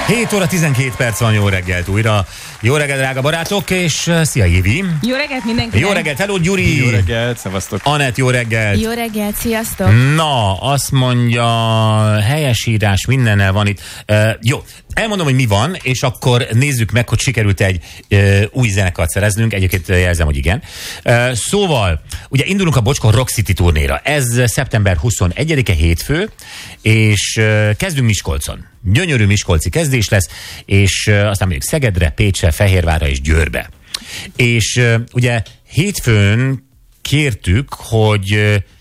7 óra 12 perc van, jó reggelt újra. Jó reggelt, drága barátok, és szia Évi. Jó reggelt mindenkinek. Jó reggelt, hello Gyuri. Jó reggelt, szevasztok. Anett, jó reggelt. Jó reggelt, sziasztok. Na, azt mondja, helyesírás mindennel van itt. Jó, elmondom, hogy mi van, és akkor nézzük meg, hogy sikerült egy új zenekart szereznünk. Egyébként jelzem, hogy igen. Szóval, ugye indulunk a Bocskor Rock City turnéra. Ez szeptember 21-e hétfő, és kezdünk Miskolcon. Gyönyörű miskolci kezdés lesz, és aztán mondjuk Szegedre, Pécsre, Fehérvárra és Győrbe. És ugye hétfőn kértük, hogy